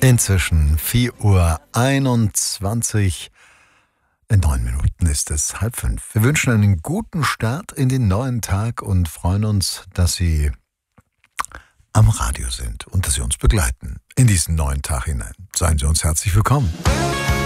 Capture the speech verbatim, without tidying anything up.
Inzwischen vier Uhr einundzwanzig. In neun Minuten ist es halb fünf. Wir wünschen einen guten Start in den neuen Tag und freuen uns, dass Sie am Radio sind und dass Sie uns begleiten in diesen neuen Tag hinein. Seien Sie uns herzlich willkommen.